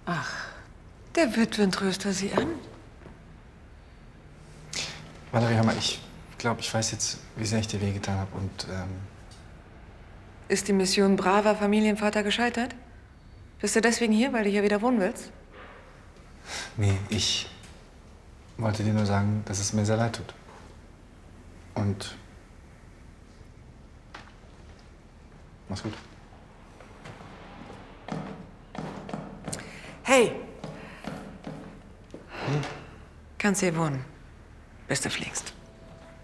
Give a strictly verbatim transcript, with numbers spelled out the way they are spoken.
Ach, der Witwentröster Sie an? Valerie, hör mal, ich glaube, ich weiß jetzt, wie sehr ich dir wehgetan habe und, ähm... Ist die Mission braver Familienvater gescheitert? Bist du deswegen hier, weil du hier wieder wohnen willst? Nee, ich wollte dir nur sagen, dass es mir sehr leid tut. Und... Mach's gut. Hey! Hm? Kannst hier wohnen, bis du fliegst.